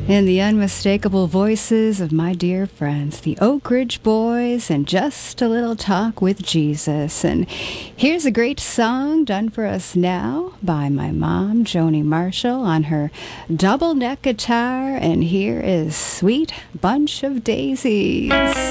In the unmistakable voices of my dear friends, the Oak Ridge Boys, and Just a Little Talk with Jesus. And here's a great song done for us now by my mom, Joni Marshall, on her double neck guitar. And here is Sweet Bunch of Daisies.